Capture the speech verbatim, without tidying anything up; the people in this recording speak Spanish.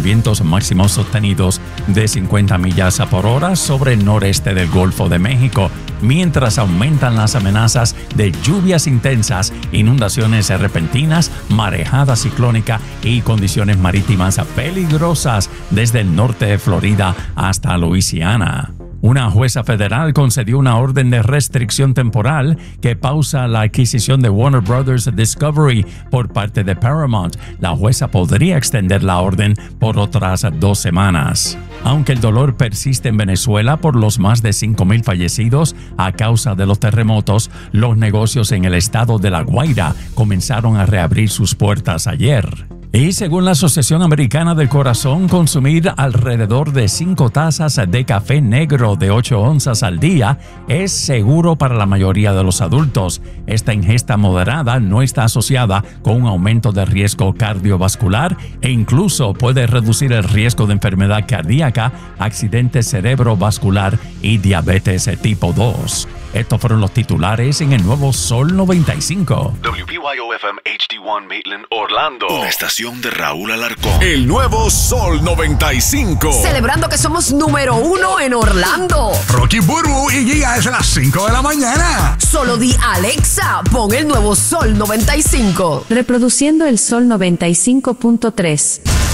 vientos máximos sostenidos de cincuenta millas por hora sobre el noreste del Golfo de México, mientras aumentan las amenazas de lluvias intensas, inundaciones repentinas, marejada ciclónica y condiciones marítimas peligrosas desde el norte de Florida hasta Luisiana. Una jueza federal concedió una orden de restricción temporal que pausa la adquisición de Warner Brothers Discovery por parte de Paramount. La jueza podría extender la orden por otras dos semanas. Aunque el dolor persiste en Venezuela por los más de cinco mil fallecidos a causa de los terremotos, los negocios en el estado de La Guaira comenzaron a reabrir sus puertas ayer. Y según la Asociación Americana del Corazón, consumir alrededor de cinco tazas de café negro de ocho onzas al día es seguro para la mayoría de los adultos. Esta ingesta moderada no está asociada con un aumento de riesgo cardiovascular e incluso puede reducir el riesgo de enfermedad cardíaca, accidente cerebrovascular y diabetes tipo dos. Estos fueron los titulares en el nuevo Sol noventa y cinco. W P Y O F M H D uno Maitland, Orlando. Una estación de Raúl Alarcón. El nuevo Sol noventa y cinco. Celebrando que somos número uno en Orlando. Rocky Burbu y Giga es a las cinco de la mañana. Solo di Alexa, pon el nuevo Sol noventa y cinco. Reproduciendo el Sol noventa y cinco punto tres.